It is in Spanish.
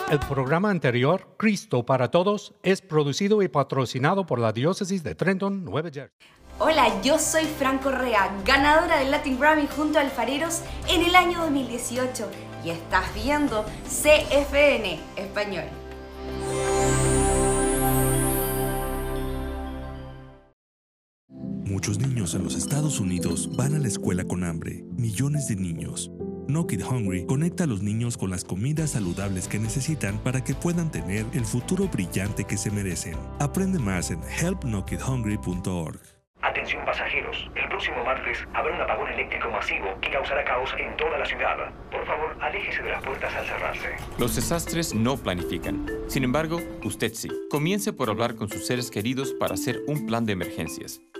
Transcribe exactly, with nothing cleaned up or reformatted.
El programa anterior, Cristo para Todos, es producido y patrocinado por la Diócesis de Trenton, Nueva Jersey. Hola, yo soy Fran Correa, ganadora del Latin Grammy junto a Alfareros en el año dos mil dieciocho y estás viendo C F N Español. Muchos niños en los Estados Unidos van a la escuela con hambre, millones de niños. No Kid Hungry conecta a los niños con las comidas saludables que necesitan para que puedan tener el futuro brillante que se merecen. Aprende más en help no kid hungry punto org. Atención pasajeros, el próximo martes habrá un apagón eléctrico masivo que causará caos en toda la ciudad. Por favor, aléjese de las puertas al cerrarse. Los desastres no planifican. Sin embargo, usted sí. Comience por hablar con sus seres queridos para hacer un plan de emergencias.